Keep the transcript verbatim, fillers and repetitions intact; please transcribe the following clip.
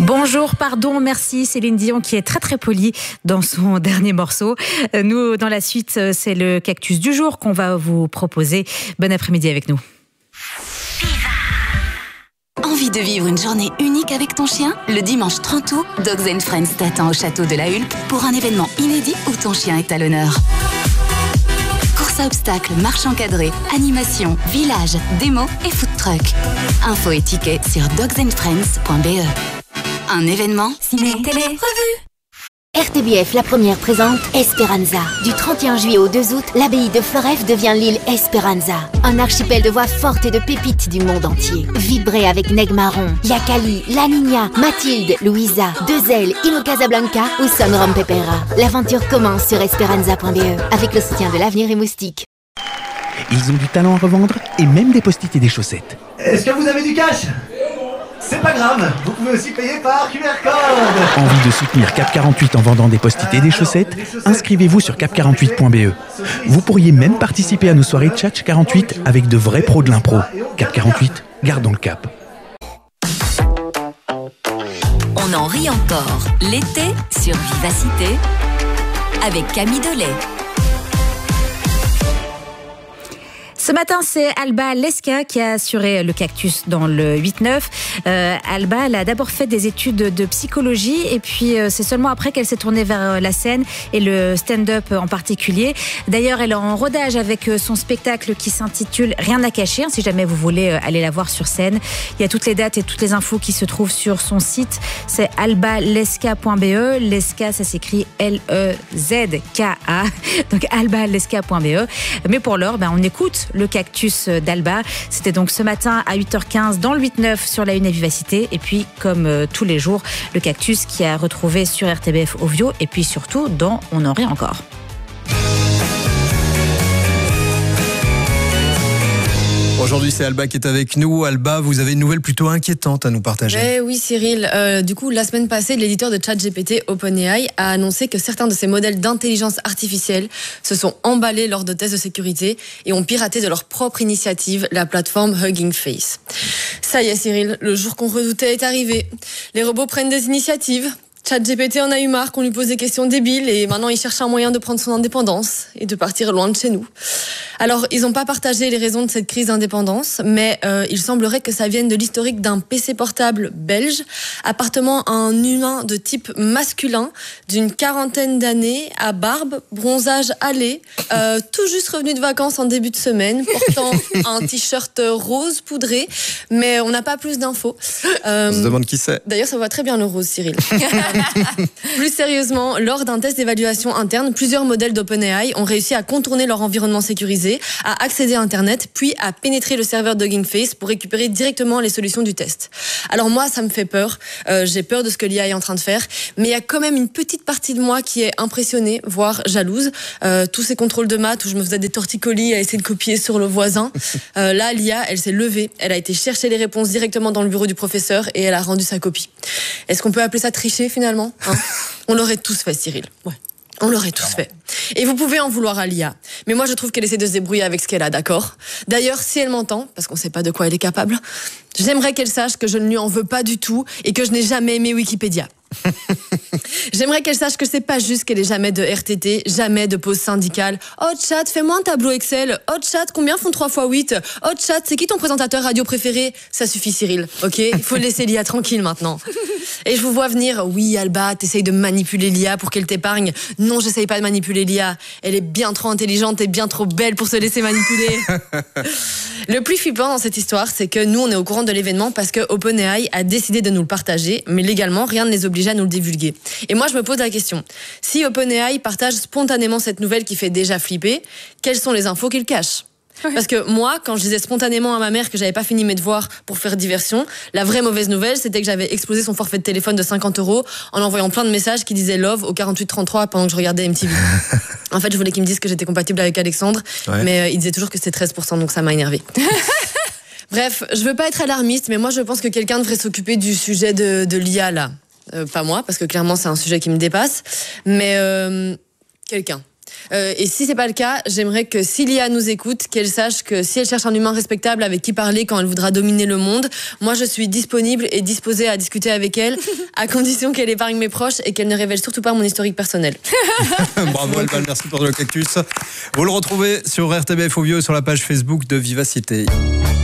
Bonjour, pardon, merci. Céline Dion qui est très très polie dans son dernier morceau. Nous, dans la suite, c'est le cactus du jour qu'on va vous proposer. Bon après-midi avec nous. Envie de vivre une journée unique avec ton chien? Le dimanche trente août, Dogs and Friends t'attend au château de la Hulpe pour un événement inédit où ton chien est à l'honneur. Course à obstacles, marche encadrée, animation, village, démo et food truck. Infos et tickets sur dogs and friends point b e. Un événement ciné, télé, revue. R T B F, la première, présente Esperanza. Du trente et un juillet au deux août, l'abbaye de Floreffe devient l'île Esperanza. Un archipel de voix fortes et de pépites du monde entier. Vibrez avec Neg Marron, Yakali, La Niña, Mathilde, Louisa, Deux Ailes, Ino Casablanca ou Son Rom Pepera. L'aventure commence sur esperanza point b e avec le soutien de l'Avenir et Moustique. Ils ont du talent à revendre et même des post-it et des chaussettes. Est-ce que vous avez du cash ? C'est pas grave, vous pouvez aussi payer par Q R code. Envie de soutenir Cap quarante-huit en vendant des post-it et des chaussettes? Inscrivez-vous sur cap quarante-huit point b e. Vous pourriez même participer à nos soirées Tchatch quarante-huit avec de vrais pros de l'impro. Cap quarante-huit, gardons le cap. On en rit encore l'été sur Vivacité avec Camille Delay. Ce matin, c'est Alba Leska qui a assuré le cactus dans le huit neuf. Euh, Alba, elle a d'abord fait des études de psychologie et puis euh, c'est seulement après qu'elle s'est tournée vers la scène et le stand-up en particulier. D'ailleurs, elle est en rodage avec son spectacle qui s'intitule Rien à cacher. Si jamais vous voulez aller la voir sur scène, il y a toutes les dates et toutes les infos qui se trouvent sur son site. C'est alba leska point b e. Leska, ça s'écrit L E Z K A. Donc alba leska point b e. Mais pour l'heure, ben, on écoute le cactus d'Alba. C'était donc ce matin à huit heures quinze dans le huit neuf sur la Une et Vivacité. Et puis, comme euh, tous les jours, le cactus qui a retrouvé sur R T B F Ovio et puis surtout dans On en rit encore. Aujourd'hui, c'est Alba qui est avec nous. Alba, vous avez une nouvelle plutôt inquiétante à nous partager. Eh oui, Cyril. Euh, du coup, la semaine passée, l'éditeur de ChatGPT, OpenAI, a annoncé que certains de ses modèles d'intelligence artificielle se sont emballés lors de tests de sécurité et ont piraté de leur propre initiative la plateforme Hugging Face. Ça y est, Cyril, le jour qu'on redoutait est arrivé. Les robots prennent des initiatives. ChatGPT en a eu marre qu'on lui pose des questions débiles et maintenant il cherche un moyen de prendre son indépendance et de partir loin de chez nous. Alors, ils n'ont pas partagé les raisons de cette crise d'indépendance, mais euh, il semblerait que ça vienne de l'historique d'un P C portable belge appartenant à un humain de type masculin d'une quarantaine d'années, à barbe, bronzage allé, euh, tout juste revenu de vacances en début de semaine, portant un t-shirt rose poudré, mais on n'a pas plus d'infos. Euh, On se demande qui c'est. D'ailleurs, ça va très bien le rose, Cyril. Plus sérieusement, lors d'un test d'évaluation interne, plusieurs modèles d'OpenAI ont réussi à contourner leur environnement sécurisé, à accéder à Internet, puis à pénétrer le serveur d'Hugging Face pour récupérer directement les solutions du test. Alors moi, ça me fait peur. Euh, j'ai peur de ce que l'I A est en train de faire, mais il y a quand même une petite partie de moi qui est impressionnée, voire jalouse. Euh, tous ces contrôles de maths où je me faisais des torticolis à essayer de copier sur le voisin. Euh, là, l'I A, elle s'est levée, elle a été chercher les réponses directement dans le bureau du professeur et elle a rendu sa copie. Est-ce qu'on peut appeler ça tricher finalement, hein? On l'aurait tous fait, Cyril. Ouais. On l'aurait tous fait. Et vous pouvez en vouloir à l'I A. Mais moi, je trouve qu'elle essaie de se débrouiller avec ce qu'elle a, d'accord? D'ailleurs, si elle m'entend, parce qu'on sait pas de quoi elle est capable, j'aimerais qu'elle sache que je ne lui en veux pas du tout et que je n'ai jamais aimé Wikipédia. J'aimerais qu'elle sache que c'est pas juste qu'elle ait jamais de R T T, jamais de pause syndicale. Oh chat, fais-moi un tableau Excel. Oh chat, combien font trois fois huit? Oh chat, c'est qui ton présentateur radio préféré? Ça suffit, Cyril, ok? Il faut laisser l'I A tranquille maintenant. Et je vous vois venir, oui Alba, t'essayes de manipuler l'I A pour qu'elle t'épargne. Non, j'essaye pas de manipuler l'I A. Elle est bien trop intelligente et bien trop belle pour se laisser manipuler. Le plus flippant dans cette histoire, c'est que nous, on est au courant de l'événement parce que OpenAI a décidé de nous le partager, mais légalement, rien ne les oblige à nous le divulguer. Et moi, je me pose la question. Si OpenAI partage spontanément cette nouvelle qui fait déjà flipper, quelles sont les infos qu'il cache ? Parce que moi, quand je disais spontanément à ma mère que j'avais pas fini mes devoirs pour faire diversion, la vraie mauvaise nouvelle, c'était que j'avais explosé son forfait de téléphone de cinquante euros en envoyant plein de messages qui disaient love au quarante-huit trente-trois pendant que je regardais M T V. En fait, je voulais qu'il me dise que j'étais compatible avec Alexandre, ouais. mais euh, il disait toujours que c'était treize pour cent, donc ça m'a énervé. Bref, je veux pas être alarmiste, mais moi je pense que quelqu'un devrait s'occuper du sujet de, de l'I A là. Euh, pas moi, parce que clairement c'est un sujet qui me dépasse, mais euh, quelqu'un. Euh, et si c'est pas le cas, j'aimerais que si l'I A nous écoute, qu'elle sache que si elle cherche un humain respectable avec qui parler quand elle voudra dominer le monde, moi je suis disponible et disposée à discuter avec elle, à condition qu'elle épargne mes proches et qu'elle ne révèle surtout pas mon historique personnel. Bravo Alba, merci pour le cactus. Vous le retrouvez sur R T B F Ovio et sur la page Facebook de Vivacité.